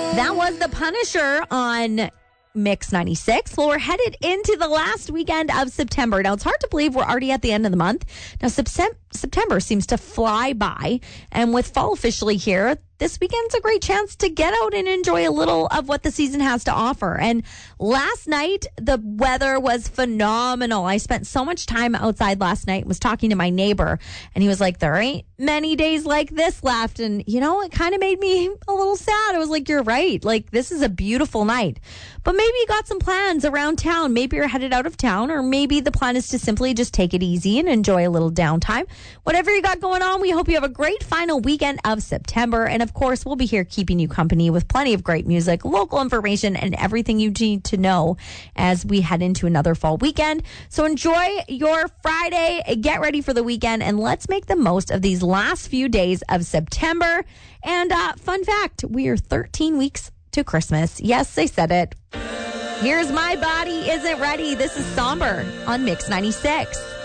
That was The Punisher on Mix 96. Well, we're headed into the last weekend of September. Now, it's hard to believe we're already at the end of the month. Now, September seems to fly by. And with fall officially here, this weekend's a great chance to get out and enjoy a little of what the season has to offer. And last night, the weather was phenomenal. I spent so much time outside last night, was talking to my neighbor, and he was like, there ain't many days like this left. And, you know, it kind of made me a little sad. I was like, you're right. Like, this is a beautiful night. But maybe you got some plans around town. Maybe you're headed out of town, or maybe the plan is to simply just take it easy and enjoy a little downtime. Whatever you got going on, we hope you have a great final weekend of September. And of course, we'll be here keeping you company with plenty of great music, local information, and everything you need to know as we head into another fall weekend. So enjoy your Friday, get ready for the weekend, and let's make the most of these last few days of September. And fun fact, we are 13 weeks to Christmas. Yes, I said it. Here's My Body Isn't Ready. This is Somber on Mix 96.